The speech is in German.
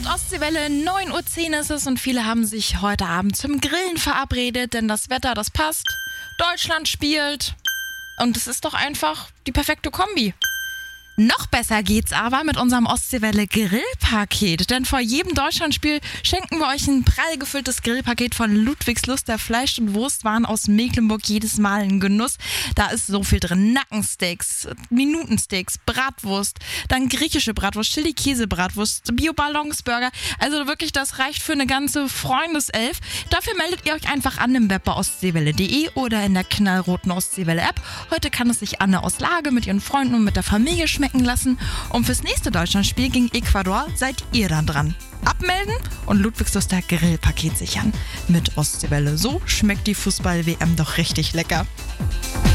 Ostseewelle, 9:10 Uhr ist es und viele haben sich heute Abend zum Grillen verabredet, denn das Wetter, das passt. Deutschland spielt und es ist doch einfach die perfekte Kombi. Noch besser geht's aber mit unserem Ostseewelle Grillpaket, denn vor jedem Deutschlandspiel schenken wir euch ein prall gefülltes Grillpaket von Ludwigslust. Der Fleisch- und Wurstwaren aus Mecklenburg, jedes Mal ein Genuss. Da ist so viel drin: Nackensteaks, Minutensteaks, Bratwurst, dann griechische Bratwurst, Chili-Käse-Bratwurst, Bio-Ballonsburger. Also wirklich, das reicht für eine ganze Freundeself. Dafür meldet ihr euch einfach an im Web bei ostseewelle.de oder in der knallroten Ostseewelle-App. Heute kann es sich Anne aus Lage mit ihren Freunden und mit der Familie schmecken lassen. Und fürs nächste Deutschlandspiel gegen Ecuador seid ihr dann dran. Abmelden und Ludwigsluster Grillpaket sichern. Mit Ostseewelle. So schmeckt die Fußball-WM doch richtig lecker.